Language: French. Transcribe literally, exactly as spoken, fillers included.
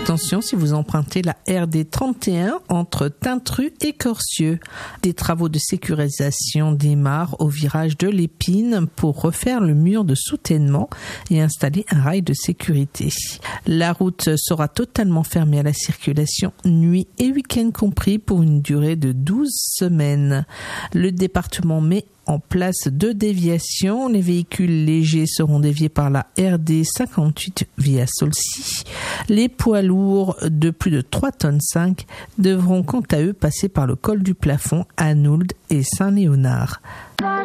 Attention si vous empruntez la R D trente et un entre Tintru et Corcieux. Des travaux de sécurisation démarrent au virage de l'Épine pour refaire le mur de soutènement et installer un rail de sécurité. La route sera totalement fermée à la circulation nuit et week-end compris pour une durée de douze semaines. Le département met en place deux déviations. Les véhicules légers seront déviés par la R D cinquante-huit via Saulcy. Les poids lourds de plus de trois tonnes cinq devront quant à eux passer par le col du Plafond à Nouldes et Saint-Léonard.